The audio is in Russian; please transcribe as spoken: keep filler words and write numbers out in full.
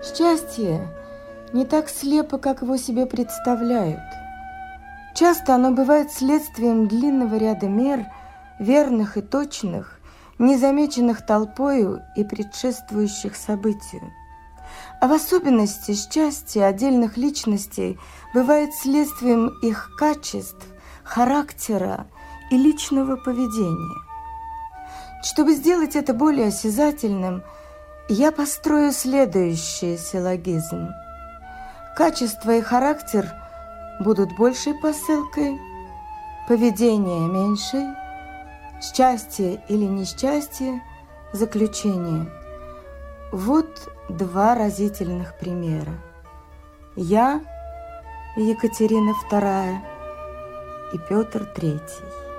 Счастье не так слепо, как его себе представляют. Часто оно бывает следствием длинного ряда мер, верных и точных, незамеченных толпою и предшествующих событию. А в особенности счастье отдельных личностей бывает следствием их качеств, характера и личного поведения. Чтобы сделать это более осязательным, я построю следующий силлогизм. Качество и характер будут большей посылкой, поведение меньшей, счастье или несчастье – заключение. Вот два разительных примера. Я, Екатерина вторая, и Петр третий.